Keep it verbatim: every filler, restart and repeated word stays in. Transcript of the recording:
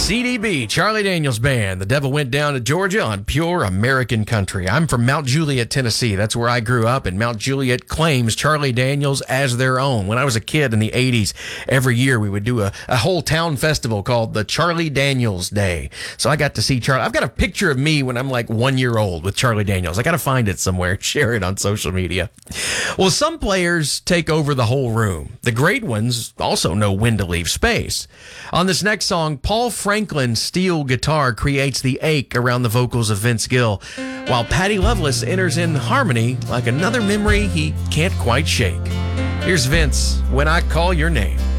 C D B, Charlie Daniels Band. The Devil Went Down to Georgia on Pure American Country. I'm from Mount Juliet, Tennessee. That's where I grew up, and Mount Juliet claims Charlie Daniels as their own. When I was a kid in the eighties, every year we would do a, a whole town festival called the Charlie Daniels Day. So I got to see Charlie. I've got a picture of me when I'm like one year old with Charlie Daniels. I got to find it somewhere, share it on social media. Well, some players take over the whole room. The great ones also know when to leave space. On this next song, Paul Franklin's steel guitar creates the ache around the vocals of Vince Gill, while Patty Loveless enters in harmony like another memory he can't quite shake. Here's Vince, When I Call Your Name.